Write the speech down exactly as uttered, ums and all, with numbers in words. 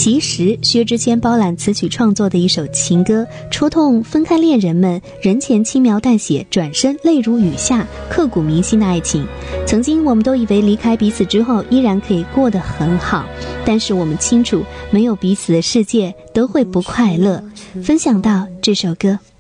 其实薛之谦包揽词曲创作的一首情歌，戳痛分开恋人们人前轻描淡写，转身泪如雨下，刻骨铭心的爱情。曾经我们都以为离开彼此之后依然可以过得很好，但是我们清楚没有彼此的世界都会不快乐。分享到这首歌。